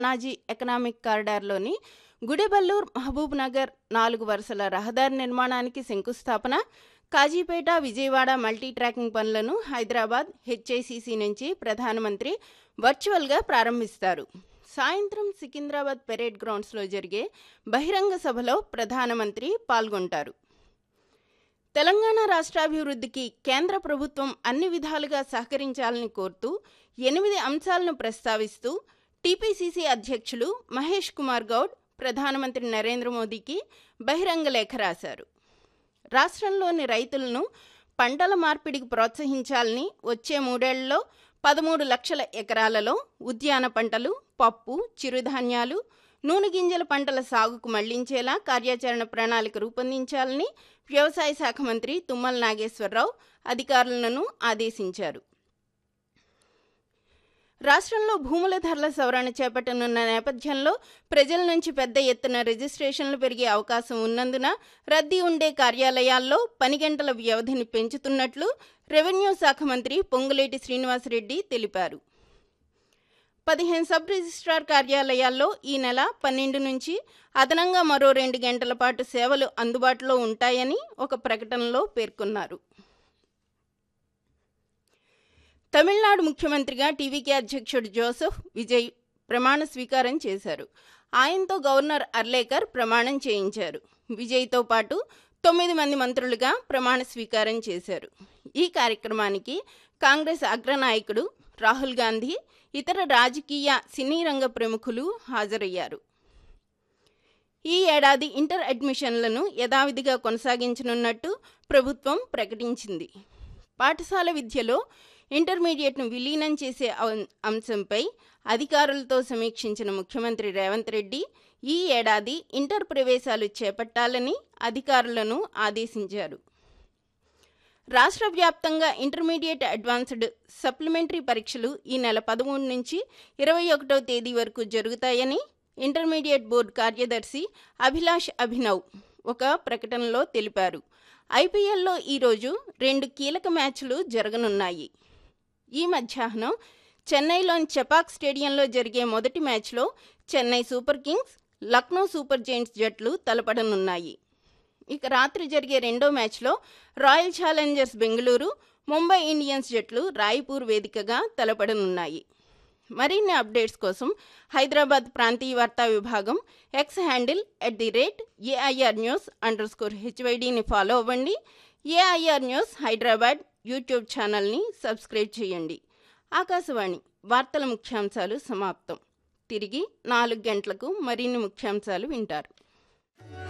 Nazi economic కారిడార్లోని Gudeballur Mahabub Nagar 4 వరుసల రహదారి నిర్మాణానికి శంకుస్థాపన, కాజీపేట విజయవాడ మల్టీ ట్రాకింగ్ పనులను హైదరాబాద్ హెచ్ఐసిసి నుంచి ప్రధానమంత్రి వర్చువల్గా ప్రారంభిస్తారు. సాయంత్రం సికింద్రాబాద్ పెరేడ్ గ్రౌండ్స్లో జరిగే బహిరంగ సభలో ప్రధానమంత్రి పాల్గొంటారు. తెలంగాణ రాష్ట్రాభివృద్ధికి కేంద్ర ప్రభుత్వం అన్ని విధాలుగా సహకరించాలని కోరుతూ 8 అంశాలను ప్రస్తావిస్తూ టీపీసీసీ అధ్యక్షులు మహేష్ కుమార్ గౌడ్ ప్రధానమంత్రి నరేంద్ర మోదీకి బహిరంగ లేఖ రాశారు. రాష్ట్రంలోని రైతులను పంటల మార్పిడికి ప్రోత్సహించాలని వచ్చే 3 ఏళ్లలో 13 లక్షల ఎకరాలలో ఉద్యాన పంటలు, పప్పు, చిరుధాన్యాలు, నూనె గింజల పంటల సాగుకు మళ్లించేలా కార్యాచరణ ప్రణాళిక రూపొందించాలని వ్యవసాయ శాఖ మంత్రి తుమ్మల నాగేశ్వరరావు అధికారులను ఆదేశించారు. రాష్ట్రంలో భూముల ధరల సవరణ చేపట్టనున్న నేపథ్యంలో ప్రజల నుంచి పెద్ద ఎత్తున రిజిస్ట్రేషన్లు పెరిగే అవకాశం ఉన్నందున రద్దీ ఉండే కార్యాలయాల్లో పని గంటల వ్యవధిని పెంచుతున్నట్లు రెవెన్యూ శాఖ మంత్రి పొంగులేటి శ్రీనివాసరెడ్డి తెలిపారు. 15 సబ్ రిజిస్ట్రార్ కార్యాలయాల్లో ఈ నెల 12 నుంచి అదనంగా మరో 2 గంటల పాటు సేవలు అందుబాటులో ఉంటాయని ఒక ప్రకటనలో పేర్కొన్నారు. తమిళనాడు ముఖ్యమంత్రిగా టీవీకే అధ్యక్షుడు జోసెఫ్ విజయ్ ప్రమాణ స్వీకారం చేశారు. ఆయనతో గవర్నర్ అర్లేకర్ ప్రమాణం చేయించారు. విజయ్తో పాటు 9 మంది మంత్రులుగా ప్రమాణ స్వీకారం చేశారు. ఈ కార్యక్రమానికి కాంగ్రెస్ అగ్రనాయకుడు రాహుల్ గాంధీ, ఇతర రాజకీయ సినీ రంగ ప్రముఖులు హాజరయ్యారు. ఈ ఏడాది ఇంటర్ అడ్మిషన్లను యథావిధిగా కొనసాగించనున్నట్టు ప్రభుత్వం ప్రకటించింది. పాఠశాల విద్యలో ఇంటర్మీడియట్ను విలీనం చేసే అంశంపై అధికారులతో సమీక్షించిన ముఖ్యమంత్రి రేవంత్ రెడ్డి ఈ ఏడాది ఇంటర్ ప్రవేశాలు చేపట్టాలని అధికారులను ఆదేశించారు. రాష్ట్ర వ్యాప్తంగా ఇంటర్మీడియట్ అడ్వాన్స్డ్ సప్లిమెంటరీ పరీక్షలు ఈ నెల 13 నుంచి 21వ తేదీ వరకు జరుగుతాయని ఇంటర్మీడియట్ బోర్డు కార్యదర్శి అభిలాష్ అభినవ్ ఒక ప్రకటనలో తెలిపారు. ఐపీఎల్లో ఈరోజు 2 కీలక మ్యాచ్లు జరగనున్నాయి. ఈ మధ్యాహ్నం చెన్నైలోని చెపాక్ స్టేడియంలో జరిగే మొదటి మ్యాచ్లో Chennai super Kings, Lucknow super Giants జట్లు తలపడనున్నాయి. ఇక రాత్రి జరిగే రెండో మ్యాచ్లో royal Challengers Bengaluru, Mumbai Indians జట్లు రాయ్పూర్ వేదికగా తలపడనున్నాయి. మరిన్ని అప్డేట్స్ కోసం హైదరాబాద్ ప్రాంతీయ వార్తా విభాగం ఎక్స్ హ్యాండిల్ @AIRnews_HYDని ఫాలో అవ్వండి. ఏఐఆర్ న్యూస్ హైదరాబాద్ యూట్యూబ్ ఛానల్ని సబ్స్క్రైబ్ చేయండి. ఆకాశవాణి వార్తల ముఖ్యాంశాలు సమాప్తం. తిరిగి 4 గంటలకు మరిన్ని ముఖ్యాంశాలు వింటారు.